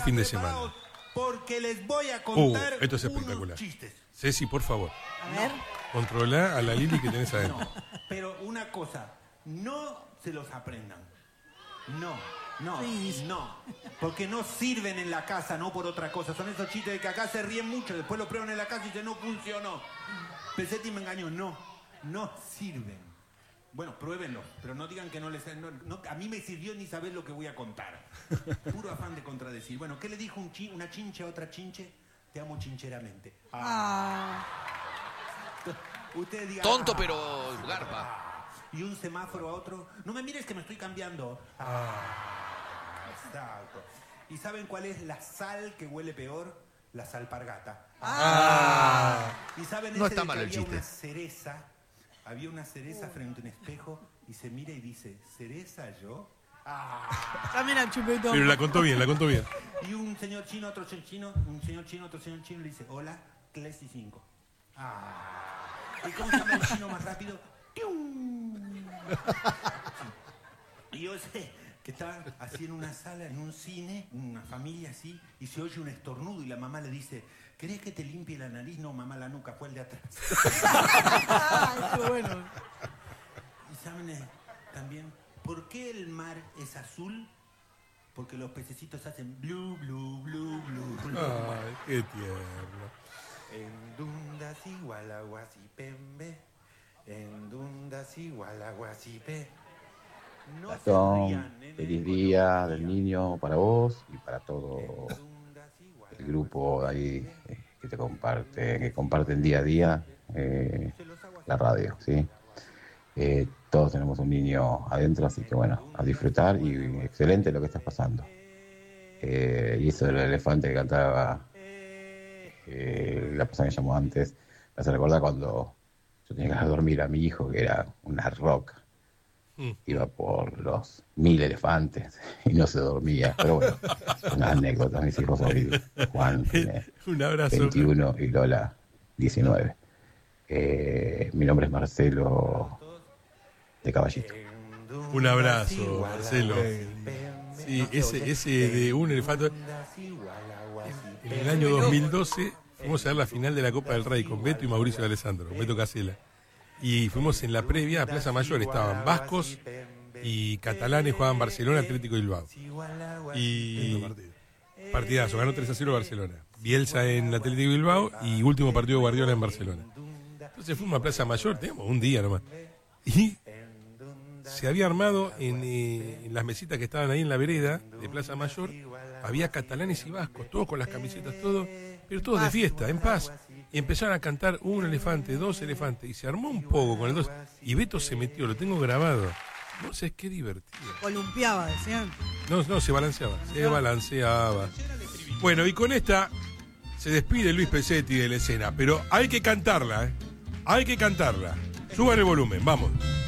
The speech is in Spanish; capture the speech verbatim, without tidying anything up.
fin de semana. Porque les voy a contar uh, esto es espectacular. unos chistes. Ceci, por favor. A ver. Controla a la Lili que tenés adentro. No, pero una cosa, no se los aprendan. No, no, Sí. no. Porque no sirven en la casa, no por otra cosa. Son esos chistes de que acá se ríen mucho, después lo prueban en la casa y dicen, no funcionó. Pesetti me engañó. No, no sirven. Bueno, pruébenlo, pero no digan que no les... No, no, a mí me sirvió ni saber lo que voy a contar. Puro afán de contradecir. Bueno, ¿qué le dijo un chi, una chinche a otra chinche? Te amo chincheramente. Ah. Usted diga, Tonto, ah, pero garpa. ah. Y un semáforo a otro. No me mires que me estoy cambiando. Ah, exacto. ¿Y saben cuál es la sal que huele peor? La salpargata. Ah. ¿Y saben No ese está de mal que el había chiste. una cereza? Había una cereza frente a un espejo y se mira y dice, ¿cereza yo? Ah. También al chupetón. Pero la contó bien, la contó bien. Y un señor chino, otro señor chino, un señor chino, otro señor chino le dice, hola, Clesi cinco. Ah. ¿Y cómo se llama el chino más rápido? ¡Tium! Y yo sé que estaban así en una sala, en un cine, una familia así, y se oye un estornudo y la mamá le dice, ¿querés que te limpie la nariz? No, mamá, la nuca, fue el de atrás. Ay, qué bueno. Y saben eh, también, ¿por qué el mar es azul? Porque los pececitos hacen blue, blue, blue, blue, blue. Ay, qué tierno. En dundas igual a guasipembe, en dundas igual a guasipe. No se Gastón, rían, nene, feliz con día lo que del digan. niño para vos y para todo En dundas igual a el grupo ahí eh, que te comparte, que comparten día a día eh, la radio, ¿sí? Eh, todos tenemos un niño adentro, así que bueno, a disfrutar y excelente lo que estás pasando. Eh, y eso del elefante que cantaba eh, la persona que llamó antes, me hace recordar cuando yo tenía que dejar dormir a mi hijo, que era una roca. Iba por los mil elefantes y no se dormía. Pero bueno, una anécdota. Mis hijos hoy, Juan tiene Un abrazo. veintiuno y Lola diecinueve. Eh, mi nombre es Marcelo de Caballito. Un abrazo, Marcelo. Sí, ese, ese de un elefante. En el año dos mil doce fuimos a ver la final de la Copa del Rey con Beto y Mauricio de Alessandro, Beto Casella. Y fuimos en la previa a Plaza Mayor, estaban vascos y catalanes, jugaban Barcelona, Atlético Bilbao. Y partidazo, ganó tres a cero Barcelona. Bielsa en Atlético Bilbao y último partido Guardiola en Barcelona. Entonces fuimos a Plaza Mayor, teníamos un día nomás. Y se había armado en, eh, en las mesitas que estaban ahí en la vereda de Plaza Mayor, había catalanes y vascos, todos con las camisetas, todos, pero todos de fiesta, en paz. Y empezaron a cantar un elefante, dos elefantes, y se armó un poco con el dos. Y Beto se metió, lo tengo grabado. No sé, qué divertido. Columpiaba, decían. No, no, se balanceaba, se balanceaba. Bueno, y con esta se despide Luis Pesetti de la escena, pero hay que cantarla, ¿eh? Hay que cantarla. Suban el volumen, vamos.